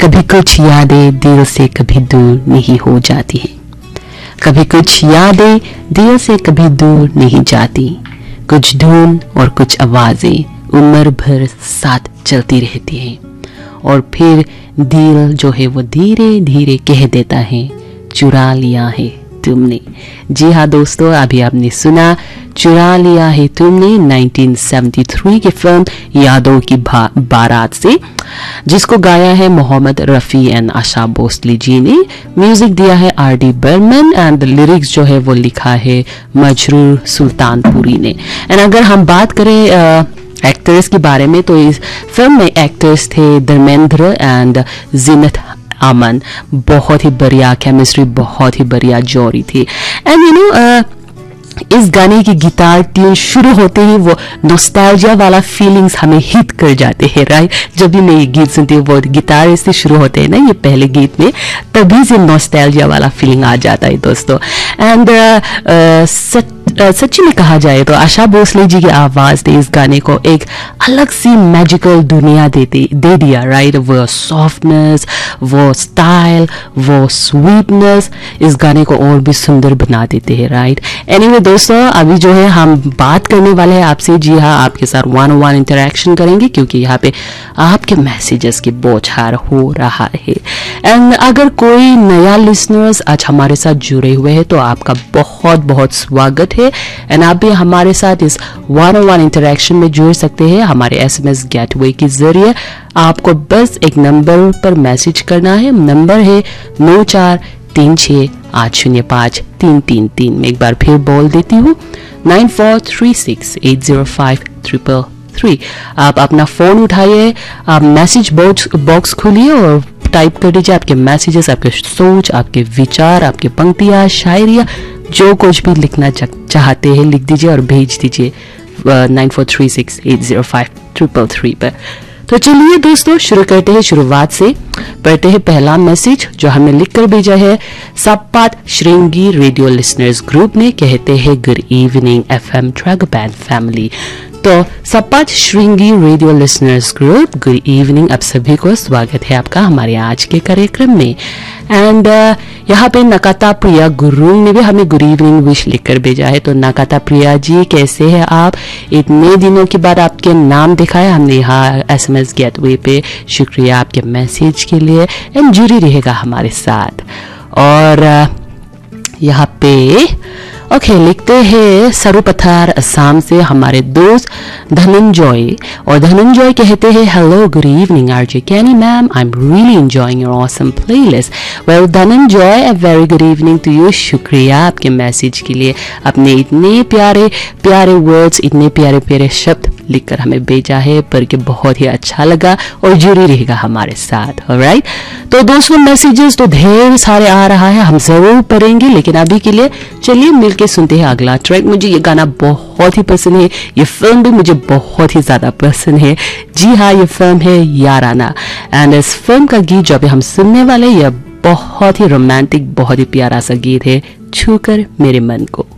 कभी कुछ यादें दिल से कभी दूर नहीं हो जाती हैं, कभी कुछ यादें दिल से कभी दूर नहीं जाती, कुछ धुन और कुछ आवाजें उम्र भर साथ चलती रहती हैं और फिर दिल जो है वो धीरे धीरे कह देता है चुरा लिया है तुमने। जी हाँ दोस्तों, अभी आपने सुना चुरा लिया है तुमने 1973 की फिल्म यादों की बारात से, जिसको गाया है मोहम्मद रफ़ी एंड आशा भोसले जी ने। म्यूजिक दिया है आर.डी. बर्मन एंड लिरिक्स जो है वो लिखा है मजरूर सुल्तानपुरी ने। एंड अगर हम बात करें एक्टर्स के बारे में तो इस फिल्म में एक्टर्स थे धर्मेंद्र एंड जीनत अमन। बहुत ही बढ़िया केमिस्ट्री, बहुत ही बढ़िया जोड़ी थी। एंड यू नो इस गाने की गिटार ट्यून शुरू होते ही वो नॉस्टैल्जिया वाला फीलिंग्स हमें हिट कर जाते हैं, राइट। जब भी मैं ये गीत सुनती हूँ वो गिटार से शुरू होते हैं ना ये पहले गीत में, तभी से नॉस्टैल्जिया वाला फीलिंग आ जाता है दोस्तों। एंड सच्ची में कहा जाए तो आशा भोसले जी की आवाज ने इस गाने को एक अलग सी मैजिकल दुनिया दे दिया, राइट। वो सॉफ्टनेस, वो स्टाइल, वो स्वीटनेस इस गाने को और भी सुंदर बना देते हैं, राइट। एनीवे दोस्तों, अभी जो है हम बात करने वाले हैं आपसे। जी हाँ, आपके साथ 1-on-1 इंटरेक्शन करेंगे क्योंकि यहाँ पे आपके मैसेजेस की बौछार हो रहा है। एंड अगर कोई नया लिसनर्स आज हमारे साथ जुड़े हुए हैं तो आपका बहुत बहुत स्वागत है। एंड आप भी हमारे साथ इस 1-on-1 इंटरेक्शन में जुड़ सकते हैं हमारे SMS गेटवे के जरिए। आपको बस एक नंबर पर मैसेज करना है, नंबर है 9436805333। मैं एक बार फिर बोल देती हूँ 9436805333। आप अपना फोन उठाइए, आप मैसेज बॉक्स खोलिए और टाइप कर दीजिए आपके मैसेजेस, आपके सोच, आपके विचार, आपके पंक्तियाँ, शायरिया, जो कुछ भी लिखना चाहते हैं लिख दीजिए और भेज दीजिए 9436805333 पर। तो चलिए दोस्तों शुरू करते हैं, शुरुआत से पढ़ते हैं पहला मैसेज जो हमें लिखकर भेजा है सपात श्रृंगी रेडियो लिसनर्स ग्रुप ने। कहते हैं good evening FM track band family. तो सपात Shringi radio listeners group, good evening. आप सभी को स्वागत है आपका हमारे आज के कार्यक्रम में। एंड यहाँ पे नकाता प्रिया गुरुंग ने भी हमें गुड इवनिंग विश लिखकर भेजा है। तो नकाता प्रिया जी, कैसे हैं आप? इतने दिनों के बाद आपके नाम दिखा है हमने यहाँ SMS गेटवे पे। शुक्रिया आपके मैसेज के लिए एंड जुड़ी रहेगा हमारे साथ। और यहाँ पे ओके लिखते हैं सरुपथार असम से हमारे दोस्त धनंजय, और धनंजय कहते हैं hello good evening RJ Kenny ma'am, I am really enjoying your awesome playlist. Well Dhananjay, a very good evening to you. शुक्रिया आपके मैसेज के लिए, अपने इतने प्यारे प्यारे वर्ड्स, इतने प्यारे प्यारे शब्द लिखकर हमें भेजा है, पढ़ के बहुत ही अच्छा लगा और जुड़ी रहेगा हमारे साथ। ऑलराइट, तो दोस्तों मैसेजेस तो ढेर सारे आ रहा है, हम जरूर पढ़ेंगे, लेकिन अभी के लिए चलिए मिलके सुनते हैं अगला ट्रैक। मुझे ये गाना बहुत ही पसंद है, ये फिल्म भी मुझे बहुत ही ज्यादा पसंद है। जी हाँ, ये फिल्म है याराना एंड इस फिल्म का गीत जो अभी हम सुनने वाले, यह बहुत ही रोमांटिक, बहुत ही प्यारा सा गीत है, छूकर मेरे मन को।